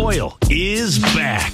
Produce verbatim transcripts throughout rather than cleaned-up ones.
Boyle is back.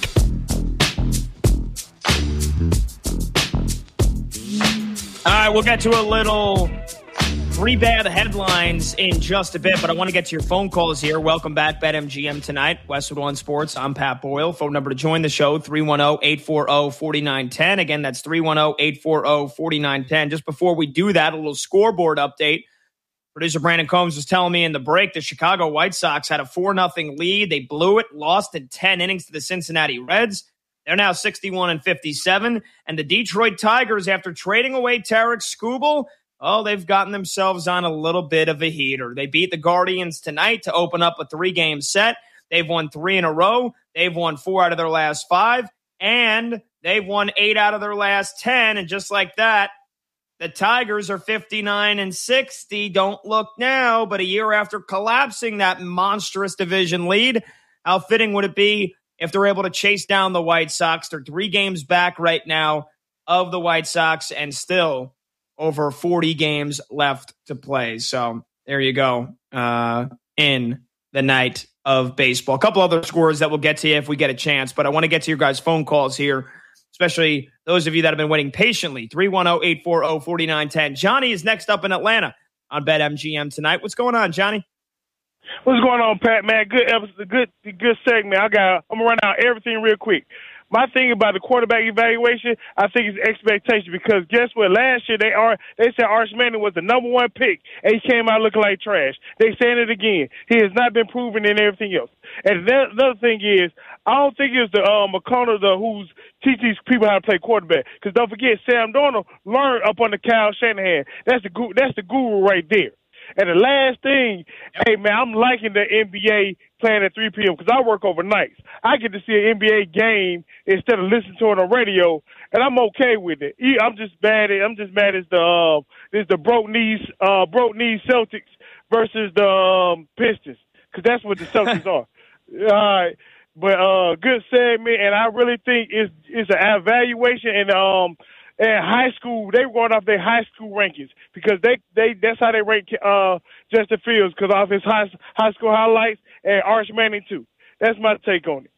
All right, we'll get to a little three bad headlines in just a bit, but I want to get to your phone calls here. Welcome back, BetMGM tonight, Westwood One Sports. I'm Pat Boyle. Phone number to join the show, three one zero, eight four zero, four nine one zero. Again, that's three one zero, eight four zero, four nine one zero. Just before we do that, a little scoreboard update. Producer Brandon Combs was telling me in the break the Chicago White Sox had a four nothing lead. They blew it, lost in ten innings to the Cincinnati Reds. They're now sixty-one and fifty-seven. And the Detroit Tigers, after trading away Tarek Skubal, oh, they've gotten themselves on a little bit of a heater. They beat the Guardians tonight to open up a three-game set. They've won three in a row. They've won four out of their last five. And they've won eight out of their last ten. And just like that, the Tigers are fifty-nine and sixty. Don't look now, but a year after collapsing that monstrous division lead, how fitting would it be if they're able to chase down the White Sox? They're three games back right now of the White Sox and still over forty games left to play. So there you go uh, in the night of baseball. A couple other scores that we'll get to you if we get a chance, but I want to get to your guys' phone calls here, especially those of you that have been waiting patiently. three one zero, eight four zero, four nine one zero. Johnny is next up in Atlanta on BetMGM tonight. What's going on, Johnny? What's going on, Pat, man? Good episode, good good segment. I got I'm gonna run out everything real quick. My thing about the quarterback evaluation, I think it's expectation, because guess what? Last year they are they said Arch Manning was the number one pick, and he came out looking like trash. They saying it again. He has not been proven in everything else. And that, another thing is, I don't think it's the uh, McConnell the who's teach these people how to play quarterback. Because don't forget, Sam Darnold learned up under Kyle Shanahan. That's the gu- that's the guru right there. And the last thing, hey, man, I'm liking the N B A playing at three p.m. because I work overnights. I get to see an N B A game instead of listening to it on radio, and I'm okay with it. I'm just mad at, I'm just mad as the, uh, is the broke knees, uh, broke knees Celtics versus the um, Pistons, because that's what the Celtics are. All right. But uh, good segment, and I really think it's, it's an evaluation, and um, and high school, they were going off their high school rankings, because they, they that's how they rank uh, Justin Fields, because off his high, high school highlights, and Arch Manning too. That's my take on it.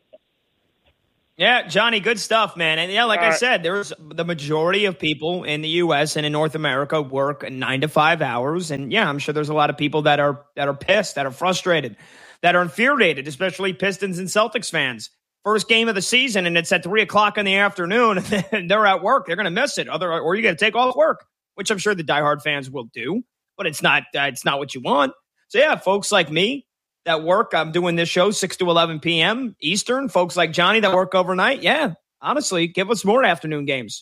Yeah, Johnny, good stuff, man. And yeah, like All I right. said, there's the majority of people in the U S and in North America work nine to five hours. And yeah, I'm sure there's a lot of people that are that are pissed, that are frustrated, that are infuriated, especially Pistons and Celtics fans. First game of the season, and it's at three o'clock in the afternoon, and they're at work. They're going to miss it. Other, or you got to take off work, which I'm sure the diehard fans will do, but it's not uh, it's not what you want. So yeah, folks like me that work, I'm doing this show six to eleven p.m. Eastern. Folks like Johnny that work overnight, yeah, honestly, give us more afternoon games.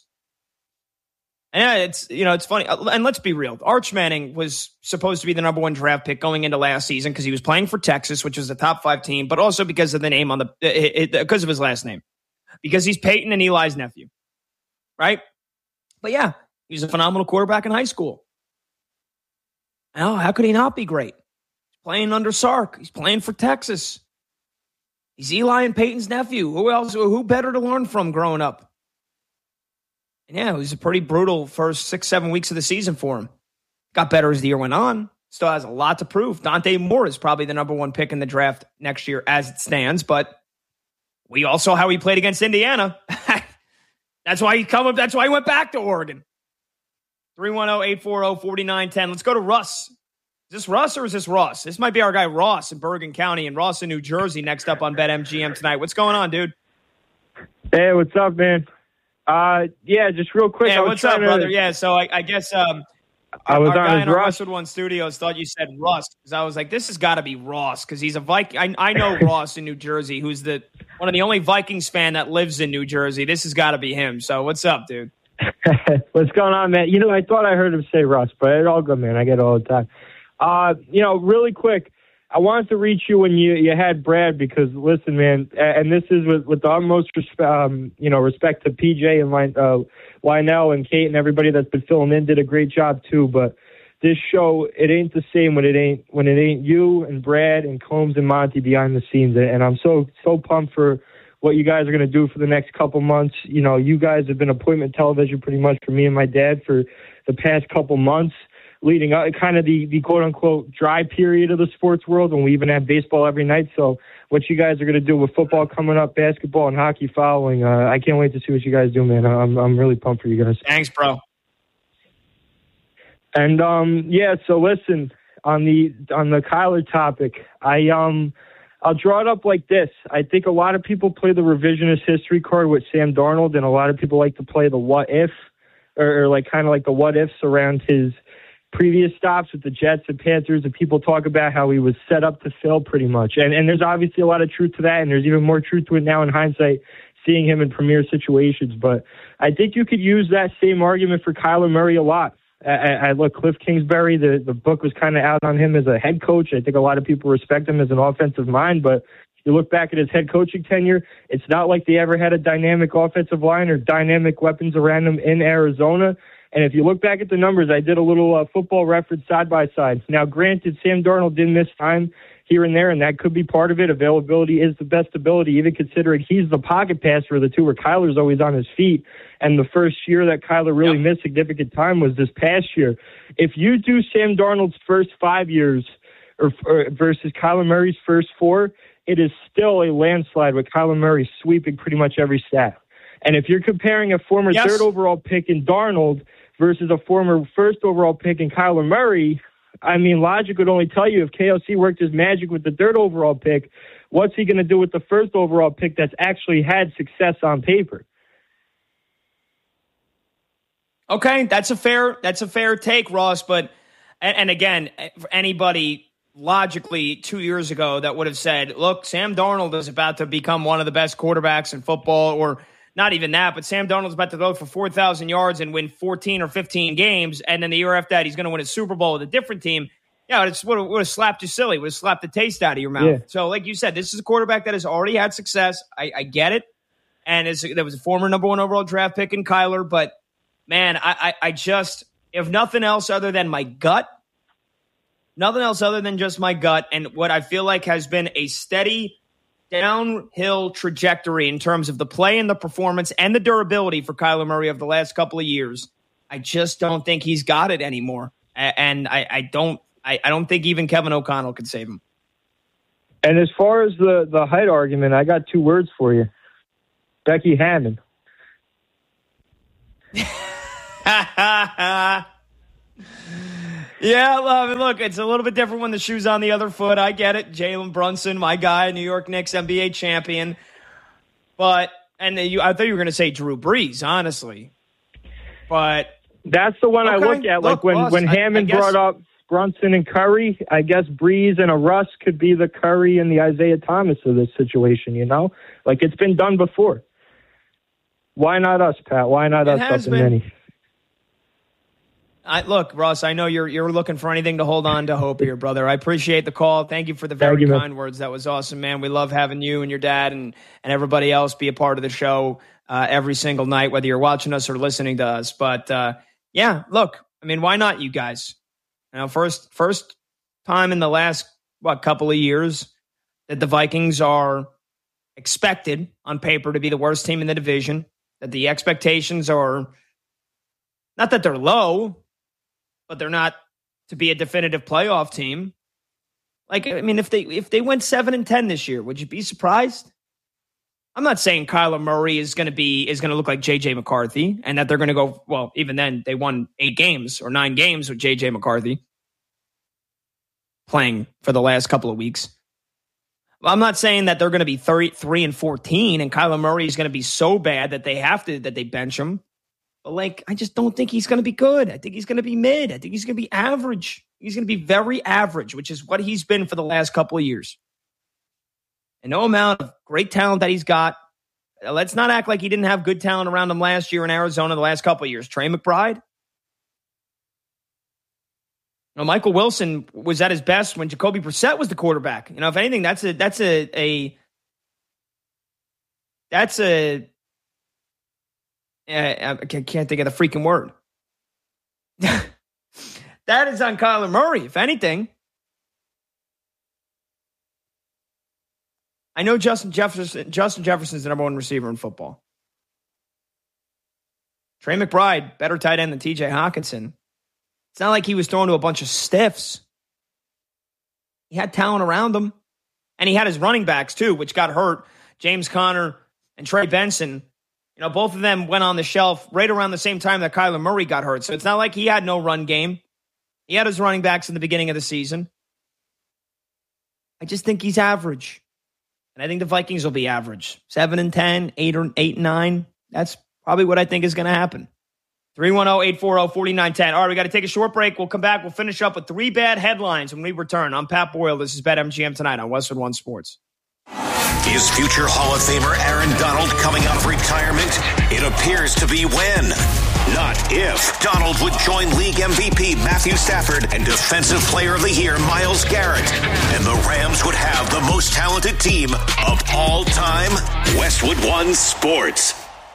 And yeah, it's, you know, it's funny. And let's be real. Arch Manning was supposed to be the number one draft pick going into last season because he was playing for Texas, which was a top five team, but also because of the name on the, it, it, because of his last name, because he's Peyton and Eli's nephew, right? But yeah, he's a phenomenal quarterback in high school. Oh, how could he not be great? He's playing under Sark. He's playing for Texas. He's Eli and Peyton's nephew. Who else? Who better to learn from growing up? And yeah, it was a pretty brutal first six, seven weeks of the season for him. Got better as the year went on. Still has a lot to prove. Dante Moore is probably the number one pick in the draft next year as it stands, but we all saw how he played against Indiana. That's why he come up. That's why he went back to Oregon. three one zero, eight four zero, four nine one zero. Let's go to Russ. Is this Russ or is this Ross? This might be our guy Ross in Bergen County, and Ross in New Jersey next up on BetMGM tonight. What's going on, dude? Hey, what's up, man? Uh, yeah, just real quick. Yeah, what's up, to, brother? Yeah, so I, I guess um, I was our on guy his in our Ross. Westwood One Studios thought you said Russ, because I was like, this has got to be Ross, because he's a Viking. I, I know Ross in New Jersey, who's the one of the only Vikings fan that lives in New Jersey. This has got to be him. So what's up, dude? What's going on, man? You know, I thought I heard him say Russ, but it's all good, man. I get it all the time. Uh, you know, really quick, I wanted to reach you when you, you had Brad, because listen, man, and this is with, with the utmost respect, um, you know, respect to P J and uh, Lionel and Kate and everybody that's been filling in, did a great job too. But this show, it ain't the same when it ain't when it ain't you and Brad and Combs and Monty behind the scenes. And I'm so so pumped for what you guys are going to do for the next couple months. You know, you guys have been appointment television pretty much for me and my dad for the past couple months. leading up, kind of the, the quote-unquote dry period of the sports world when we even have baseball every night. So what you guys are going to do with football coming up, basketball and hockey following, uh, I can't wait to see what you guys do, man. I'm I'm really pumped for you guys. Thanks, bro. And, um, yeah, so listen, on the on the Kyler topic, I um I'll draw it up like this. I think a lot of people play the revisionist history card with Sam Darnold, and a lot of people like to play the what if, or, or like kind of like the what ifs around his previous stops with the Jets and Panthers, and people talk about how he was set up to fail pretty much. And and there's obviously a lot of truth to that, and there's even more truth to it now in hindsight, seeing him in premier situations. But I think you could use that same argument for Kyler Murray a lot. I, I look, Cliff Kingsbury, the, the book was kind of out on him as a head coach. I think a lot of people respect him as an offensive mind, but you look back at his head coaching tenure, it's not like they ever had a dynamic offensive line or dynamic weapons around him in Arizona. And if you look back at the numbers, I did a little uh, football reference side by side. Now, granted, Sam Darnold did miss time here and there, and that could be part of it. Availability is the best ability, even considering he's the pocket passer of the two, where Kyler's always on his feet. And the first year that Kyler really yep. missed significant time was this past year. If you do Sam Darnold's first five years or, or versus Kyler Murray's first four, it is still a landslide with Kyler Murray sweeping pretty much every stat. And if you're comparing a former yes. third overall pick in Darnold versus a former first overall pick in Kyler Murray, I mean, logic would only tell you if K L C worked his magic with the third overall pick, what's he going to do with the first overall pick that's actually had success on paper? Okay, that's a fair that's a fair take, Ross. But and, and again, for anybody logically two years ago that would have said, "Look, Sam Darnold is about to become one of the best quarterbacks in football," or not even that, but Sam Darnold's about to go for four thousand yards and win fourteen or fifteen games, and then the year after that, he's going to win a Super Bowl with a different team. Yeah, it would have, would have slapped you silly. It would have slapped the taste out of your mouth. Yeah. So, like you said, this is a quarterback that has already had success. I, I get it. And it's, there was a former number one overall draft pick in Kyler, but man, I, I, I just, if nothing else other than my gut, nothing else other than just my gut, and what I feel like has been a steady downhill trajectory in terms of the play and the performance and the durability for Kyler Murray over the last couple of years, I just don't think he's got it anymore. And I, I don't I, I don't think even Kevin O'Connell could save him. And as far as the, the height argument, I got two words for you. Becky Hammond. Yeah, love it. Look, it's a little bit different when the shoe's on the other foot. I get it. Jalen Brunson, my guy, New York Knicks N B A champion. But, and you, I thought you were going to say Drew Brees, honestly. But that's the one okay. I look at. Like look, when, Ross, when Hammond I, I guess, brought up Brunson and Curry, I guess Brees and a Russ could be the Curry and the Isaiah Thomas of this situation, you know? Like, it's been done before. Why not us, Pat? Why not it us up in many? I, look, Ross, I know you're you're looking for anything to hold on to hope here, brother. I appreciate the call. Thank you for the very you, kind man. words. That was awesome, man. We love having you and your dad and, and everybody else be a part of the show uh, every single night, whether you're watching us or listening to us. But, uh, yeah, look, I mean, why not you guys? You know, first, first time in the last, what, couple of years that the Vikings are expected on paper to be the worst team in the division, that the expectations are not that they're low, but they're not to be a definitive playoff team. Like, I mean, if they if they went seven and ten this year, would you be surprised? I'm not saying Kyler Murray is going to be is going to look like J J McCarthy, and that they're going to go. Well, even then, they won eight games or nine games with J J McCarthy playing for the last couple of weeks. I'm not saying that they're going to be thirty-three and fourteen, and Kyler Murray is going to be so bad that they have to that they bench him. But, like, I just don't think he's going to be good. I think he's going to be mid. I think he's going to be average. He's going to be very average, which is what he's been for the last couple of years. And no amount of great talent that he's got. Let's not act like he didn't have good talent around him last year in Arizona the last couple of years. Trey McBride. You know, Michael Wilson was at his best when Jacoby Brissett was the quarterback. You know, if anything, that's a that's a, a that's a I can't think of the freaking word. That is on Kyler Murray, if anything. I know Justin Jefferson. Justin Jefferson's the number one receiver in football. Trey McBride, better tight end than T J Hawkinson. It's not like he was thrown to a bunch of stiffs. He had talent around him. And he had his running backs, too, which got hurt. James Conner and Trey Benson. You know, both of them went on the shelf right around the same time that Kyler Murray got hurt. So it's not like he had no run game. He had his running backs in the beginning of the season. I just think he's average. And I think the Vikings will be average. seven and ten, eight or eight and nine. That's probably what I think is going to happen. three one zero, eight four zero, four nine one zero. All right, we got to take a short break. We'll come back. We'll finish up with three bad headlines when we return. I'm Pat Boyle. This is BetMGM Tonight on Westwood One Sports. Is future Hall of Famer Aaron Donald coming out of retirement? It appears to be when, not if, Donald would join league M V P Matthew Stafford and Defensive Player of the Year Myles Garrett. And the Rams would have the most talented team of all time. Westwood One Sports.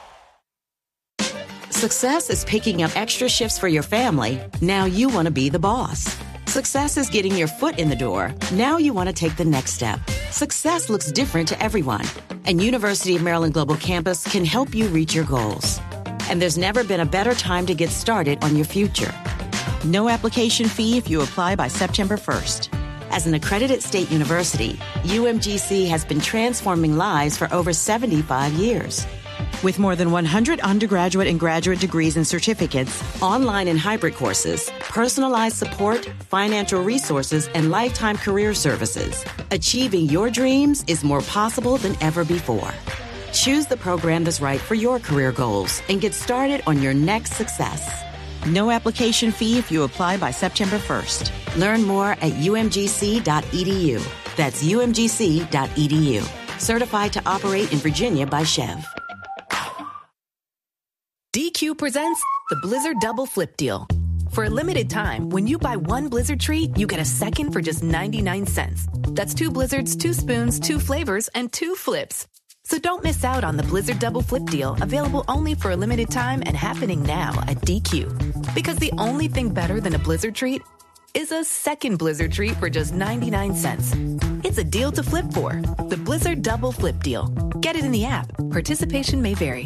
Success is picking up extra shifts for your family. Now you want to be the boss. Success is getting your foot in the door. Now you want to take the next step. Success looks different to everyone, and University of Maryland Global Campus can help you reach your goals. And there's never been a better time to get started on your future. No application fee if you apply by September first. As an accredited state university, U M G C has been transforming lives for over seventy-five years. With more than one hundred undergraduate and graduate degrees and certificates, online and hybrid courses, personalized support, financial resources, and lifetime career services, achieving your dreams is more possible than ever before. Choose the program that's right for your career goals and get started on your next success. No application fee if you apply by September first. Learn more at U M G C dot E D U. That's U M G C dot E D U. Certified to operate in Virginia by Chev. D Q presents the Blizzard Double Flip Deal. For a limited time, when you buy one Blizzard treat, you get a second for just ninety-nine cents. That's two Blizzards, two spoons, two flavors, and two flips. So don't miss out on the Blizzard Double Flip Deal, available only for a limited time and happening now at D Q. Because the only thing better than a Blizzard treat is a second Blizzard treat for just ninety-nine cents. It's a deal to flip for. The Blizzard Double Flip Deal. Get it in the app. Participation may vary.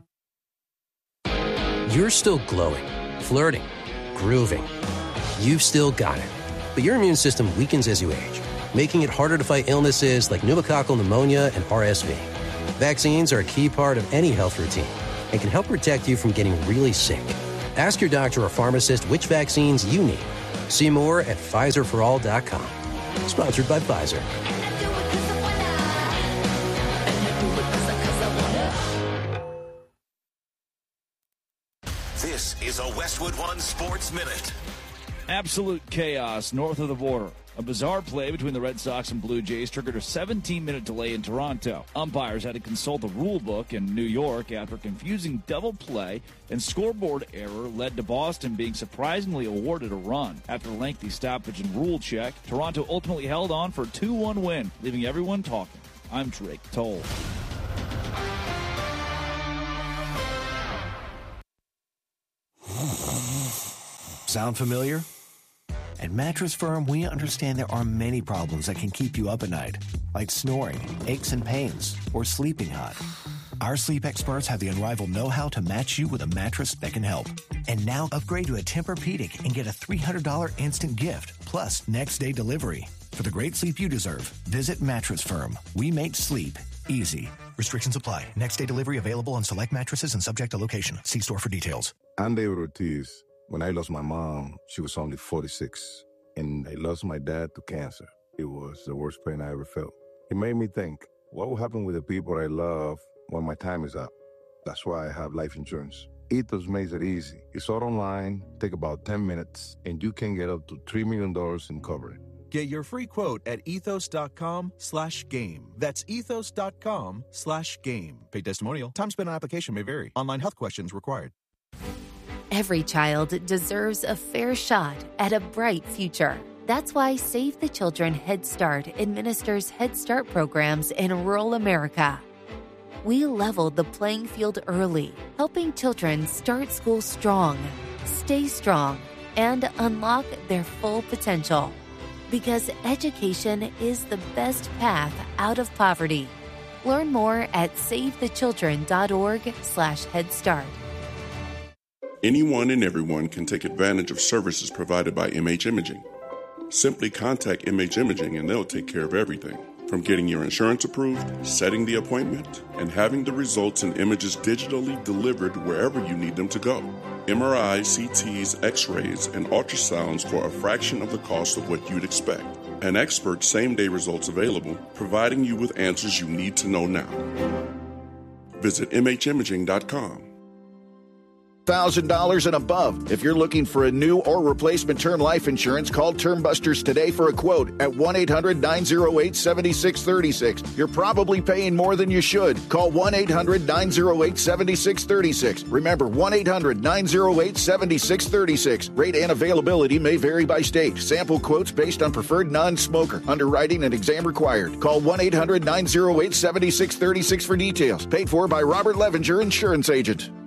You're still glowing, flirting, grooving. You've still got it. But your immune system weakens as you age, making it harder to fight illnesses like pneumococcal pneumonia and R S V. Vaccines are a key part of any health routine and can help protect you from getting really sick. Ask your doctor or pharmacist which vaccines you need. See more at Pfizer for all dot com. Sponsored by Pfizer. This is a Westwood One Sports Minute. Absolute chaos north of the border. A bizarre play between the Red Sox and Blue Jays triggered a seventeen-minute delay in Toronto. Umpires had to consult the rule book in New York after confusing double play and scoreboard error led to Boston being surprisingly awarded a run. After a lengthy stoppage and rule check, Toronto ultimately held on for a two one win, leaving everyone talking. I'm Drake Toll. Sound familiar? At Mattress Firm, we understand there are many problems that can keep you up at night, like snoring, aches and pains, or sleeping hot. Our sleep experts have the unrivaled know-how to match you with a mattress that can help. And now upgrade to a Tempur-Pedic and get a three hundred dollars instant gift, plus next-day delivery. For the great sleep you deserve, visit Mattress Firm. We make sleep easy. Restrictions apply. Next-day delivery available on select mattresses and subject to location. See store for details. I'm David Ortiz. When I lost my mom, she was only forty-six, and I lost my dad to cancer. It was the worst pain I ever felt. It made me think, what will happen with the people I love when my time is up? That's why I have life insurance. Ethos makes it easy. It's all online, take about ten minutes, and you can get up to three million dollars in coverage. Get your free quote at ethos.com slash game. That's ethos.com slash game. Paid testimonial. Time spent on application may vary. Online health questions required. Every child deserves a fair shot at a bright future. That's why Save the Children Head Start administers Head Start programs in rural America. We leveled the playing field early, helping children start school strong, stay strong, and unlock their full potential. Because education is the best path out of poverty. Learn more at savethechildren.org slash Head Start. Anyone and everyone can take advantage of services provided by M H Imaging. Simply contact M H Imaging and they'll take care of everything, from getting your insurance approved, setting the appointment, and having the results and images digitally delivered wherever you need them to go. M R Is, C Ts, X-rays, and ultrasounds for a fraction of the cost of what you'd expect. An expert same-day results available, providing you with answers you need to know now. Visit M H imaging dot com. one thousand dollars and above. If you're looking for a new or replacement term life insurance, call Term Busters today for a quote at one eight hundred nine oh eight seven six three six. You're probably paying more than you should. Call one eight hundred nine oh eight seven six three six. Remember, one eight hundred nine oh eight seven six three six. Rate and availability may vary by state. Sample quotes based on preferred non-smoker. Underwriting and exam required. Call one eight hundred nine oh eight seven six three six for details. Paid for by Robert Levinger, Insurance Agent.